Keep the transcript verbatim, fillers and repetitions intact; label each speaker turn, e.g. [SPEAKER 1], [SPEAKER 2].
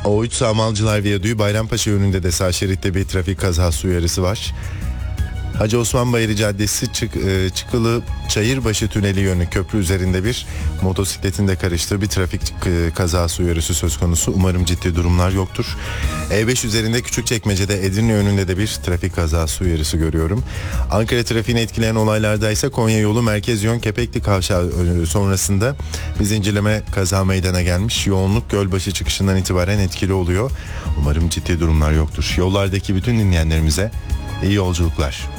[SPEAKER 1] O üç Sağmalcılar Viyadüğü Bayrampaşa yönünde de sağ şeritte bir trafik kazası uyarısı var. Hacı Osman Bayırı Caddesi Çık, e, Çıkılı Çayırbaşı Tüneli yönü köprü üzerinde bir motosikletin de karıştığı bir trafik e, kazası uyarısı söz konusu. Umarım ciddi durumlar yoktur. E beş üzerinde Küçükçekmece'de Edirne yönünde de bir trafik kazası uyarısı görüyorum. Ankara trafiğini etkileyen olaylarda ise Konya yolu merkez yön Kepekli Kavşağı sonrasında bir zincirleme kaza meydana gelmiş. Yoğunluk Gölbaşı çıkışından itibaren etkili oluyor. Umarım ciddi durumlar yoktur. Yollardaki bütün dinleyenlerimize iyi yolculuklar.